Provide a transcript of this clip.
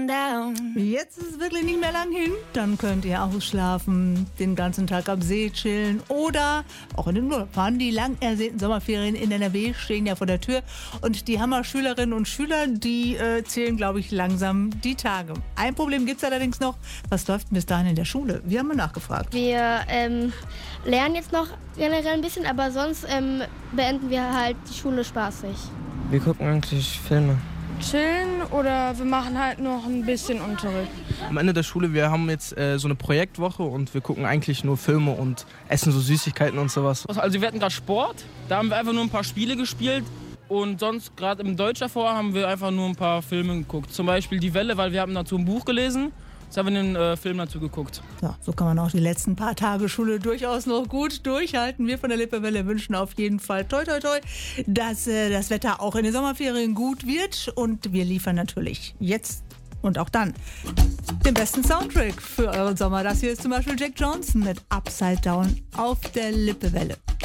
Jetzt ist es wirklich nicht mehr lang hin. Dann könnt ihr ausschlafen, den ganzen Tag am See chillen oder auch in den Urlaub fahren. Die lang ersehnten Sommerferien in NRW stehen ja vor der Tür. Und die Hammer-Schülerinnen und Schüler, die zählen, glaube ich, langsam die Tage. Ein Problem gibt es allerdings noch. Was läuft bis dahin in der Schule? Wir haben mal nachgefragt. Wir lernen jetzt noch generell ein bisschen, aber sonst beenden wir halt die Schule spaßig. Wir gucken eigentlich Filme. Chillen oder wir machen halt noch ein bisschen Unterricht. Am Ende der Schule, wir haben jetzt so eine Projektwoche und wir gucken eigentlich nur Filme und essen so Süßigkeiten und sowas. Also wir hatten gerade Sport, da haben wir einfach nur ein paar Spiele gespielt und sonst gerade im Deutsch davor haben wir einfach nur ein paar Filme geguckt. Zum Beispiel Die Welle, weil wir haben dazu ein Buch gelesen. Jetzt haben wir einen Film dazu geguckt. Ja, so kann man auch die letzten paar Tage Schule durchaus noch gut durchhalten. Wir von der Lippewelle wünschen auf jeden Fall toi toi toi, dass das Wetter auch in den Sommerferien gut wird. Und wir liefern natürlich jetzt und auch dann den besten Soundtrack für euren Sommer. Das hier ist zum Beispiel Jack Johnson mit Upside Down auf der Lippewelle.